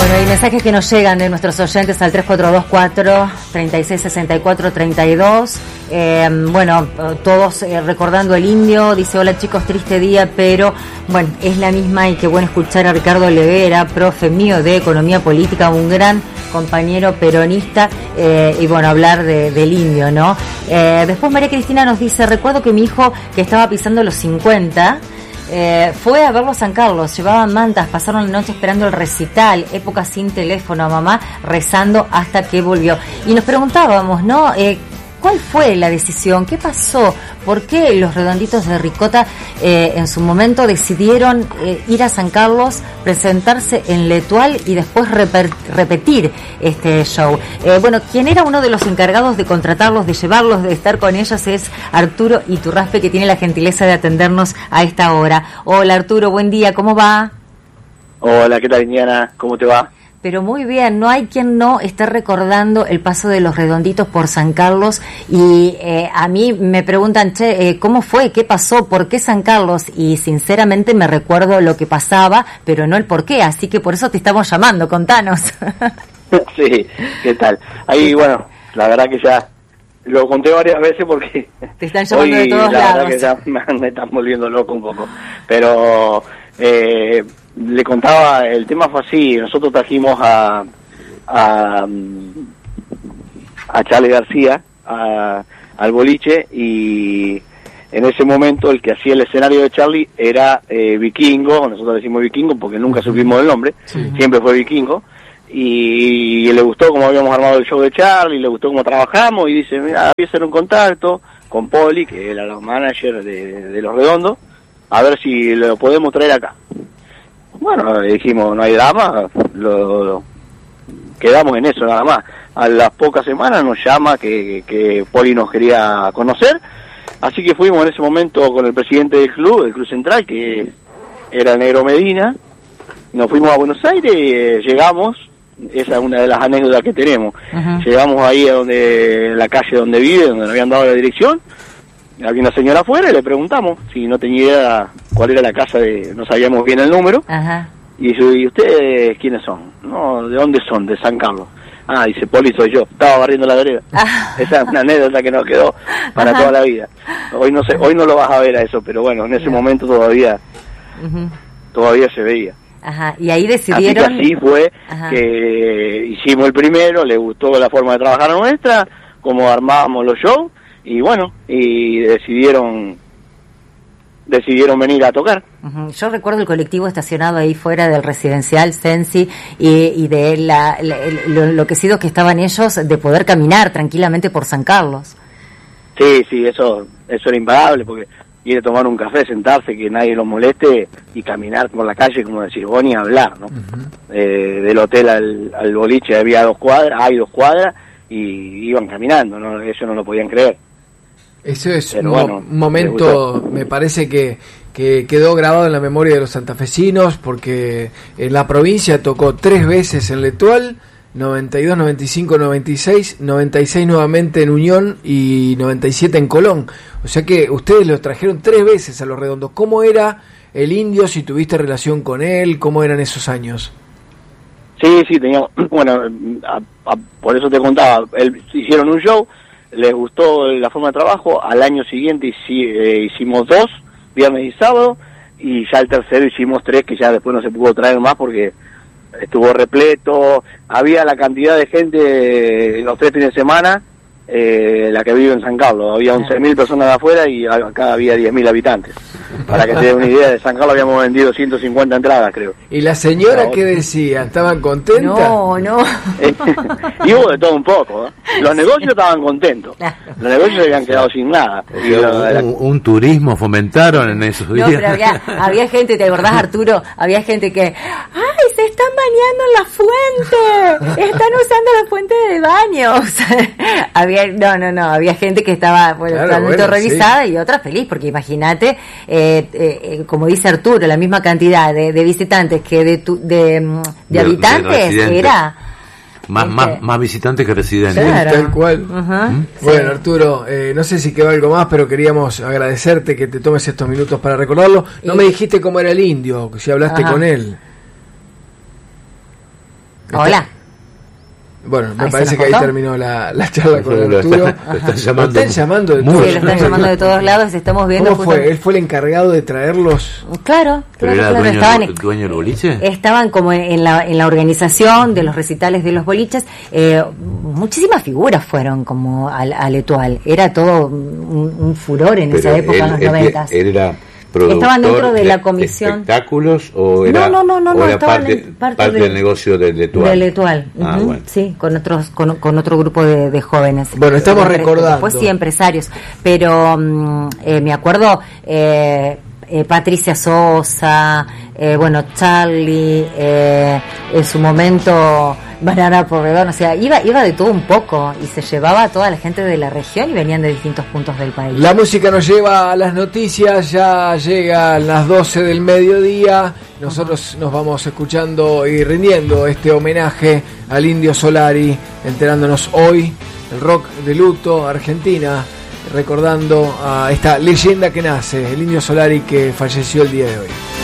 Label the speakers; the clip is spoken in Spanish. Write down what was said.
Speaker 1: Bueno, hay mensajes que nos llegan de nuestros oyentes al 3424-3664-32. Bueno, todos recordando el indio. Dice, hola chicos, triste día, pero bueno, es la misma y qué bueno escuchar a Ricardo Olivera, profe mío de Economía Política, un gran compañero peronista, y bueno, hablar del indio, ¿no? Después María Cristina nos dice, recuerdo que mi hijo, que estaba pisando los 50... fue a verlo a San Carlos, llevaban mantas, pasaron la noche esperando el recital, época sin teléfono, a mamá rezando hasta que volvió. Y nos preguntábamos, ¿no? ¿Cuál fue la decisión? ¿Qué pasó? ¿Por qué los Redonditos de Ricota en su momento decidieron ir a San Carlos, presentarse en L'Etoile y después repetir este show? Bueno, quien era uno de los encargados de contratarlos, de llevarlos, de estar con ellos es Arturo Iturraspe, que tiene la gentileza de atendernos a esta hora. Hola Arturo, buen día, ¿cómo va?
Speaker 2: Hola, ¿qué tal, Indiana? ¿Cómo te va?
Speaker 1: Pero muy bien, no hay quien no esté recordando el paso de los Redonditos por San Carlos y a mí me preguntan, ¿cómo fue? ¿Qué pasó? ¿Por qué San Carlos? Y sinceramente me recuerdo lo que pasaba, pero no el por qué, así que por eso te estamos llamando, contanos.
Speaker 2: Sí, ¿qué tal? Ahí, bueno, la verdad que ya lo conté varias veces porque
Speaker 1: te están llamando
Speaker 2: hoy,
Speaker 1: de todos
Speaker 2: la
Speaker 1: lados.
Speaker 2: Verdad que ya me están volviendo loco un poco, pero... le contaba, el tema fue así, nosotros trajimos a Charly García al boliche y en ese momento el que hacía el escenario de Charly era Vikingo, nosotros decimos Vikingo porque nunca supimos el nombre, siempre fue Vikingo, y le gustó cómo habíamos armado el show de Charly, le gustó cómo trabajamos y dice, mira, voy a hacer un contacto con Poli, que era la manager de Los Redondos, a ver si lo podemos traer acá. Bueno, le dijimos, no hay drama, quedamos en eso nada más. A las pocas semanas nos llama que Poli nos quería conocer, así que fuimos en ese momento con el presidente del Club Central, que era el Negro Medina, nos fuimos a Buenos Aires, llegamos, esa es una de las anécdotas que tenemos, llegamos ahí a la calle donde vive, donde nos habían dado la dirección, había una señora afuera y le preguntamos si no tenía idea cuál era la casa, no sabíamos bien el número. Y dice, ¿y ustedes quiénes son? No, ¿de dónde son? De San Carlos. Ah, dice, Poli, soy yo, estaba barriendo la vereda. Esa es una anécdota que nos quedó para toda la vida. Hoy no sé, hoy no lo vas a ver a eso, pero bueno, en ese momento todavía se veía.
Speaker 1: Y ahí decidieron...
Speaker 2: Así que así fue que hicimos el primero, le gustó la forma de trabajar nuestra, cómo armábamos los shows, y bueno, y decidieron venir a tocar.
Speaker 1: Yo recuerdo el colectivo estacionado ahí fuera del residencial Sensi y de lo enloquecidos que estaban ellos de poder caminar tranquilamente por San Carlos.
Speaker 2: Sí, eso era impagable, porque ir a tomar un café, sentarse, que nadie lo moleste y caminar por la calle, como decir, vos ni hablar, ¿no? Del hotel al boliche había 2 cuadras y iban caminando, ¿no? Eso no lo podían creer.
Speaker 3: Eso es un momento, me parece que quedó grabado en la memoria de los santafesinos, porque en la provincia tocó 3 veces en L'Etoile, 92, 95, 96, 96 nuevamente en Unión y 97 en Colón. O sea que ustedes los trajeron 3 veces a Los Redondos. ¿Cómo era el indio, si tuviste relación con él? ¿Cómo eran esos años?
Speaker 2: Sí, teníamos, bueno, por eso te contaba, hicieron un show, les gustó la forma de trabajo, al año siguiente hicimos 2, viernes y sábado, y ya el tercero hicimos 3, que ya después no se pudo traer más porque estuvo repleto, había la cantidad de gente los 3 fines de semana, la que vive en San Carlos, había 11.000 personas de afuera y acá había 10.000 habitantes. Para que te den una idea, de San Carlos habíamos vendido 150 entradas, creo.
Speaker 3: ¿Y la señora qué decía? ¿Estaban contentas?
Speaker 1: No.
Speaker 2: Y hubo de todo un poco, ¿eh? Los negocios estaban contentos. Los negocios se habían quedado sin nada.
Speaker 4: Un turismo fomentaron en esos días.
Speaker 1: No, pero había gente, ¿te acordás, Arturo? Había gente que, ¡ay, se están bañando en la fuente! ¡Están usando la fuente de baños! Había gente que estaba totalmente horrorizada, sí. Y otra feliz, porque imagínate, como dice Arturo, la misma cantidad de visitantes que de habitantes, era...
Speaker 4: Más visitantes que residentes.
Speaker 1: Claro.
Speaker 3: Tal cual. Bueno, sí. Arturo, no sé si quedó algo más, pero queríamos agradecerte que te tomes estos minutos para recordarlo. No me dijiste cómo era el indio, si hablaste con él.
Speaker 1: Hola.
Speaker 3: Bueno, me parece que ahí terminó la charla con Arturo.
Speaker 4: Lo están llamando
Speaker 1: de todos. Sí, lo están llamando de todos lados. Estamos viendo.
Speaker 3: ¿Cómo fue? ¿Él fue el encargado de traerlos?
Speaker 1: Claro.
Speaker 4: ¿Pero era dueño del boliche?
Speaker 1: Estaban como en la organización de los recitales de los boliches. Muchísimas figuras fueron como al Etual. Era todo un furor en esa época, en los 90.
Speaker 4: Él era
Speaker 1: estaban dentro de la comisión.
Speaker 4: ¿Espectáculos o era,
Speaker 1: no,
Speaker 4: era parte del negocio del Etual?
Speaker 1: Del Etual, bueno. Sí, con otro grupo de jóvenes.
Speaker 3: Bueno, estamos recordando.
Speaker 1: Después sí, empresarios, pero me acuerdo Patricia Sosa, Charlie, en su momento Banana Porredón, o sea, iba de todo un poco y se llevaba a toda la gente de la región y venían de distintos puntos del país.
Speaker 3: La música nos lleva a las noticias, ya llegan las 12 del mediodía, nosotros nos vamos escuchando y rindiendo este homenaje al Indio Solari, enterándonos hoy el rock de luto, Argentina, recordando a esta leyenda que nace, el Indio Solari, que falleció el día de hoy.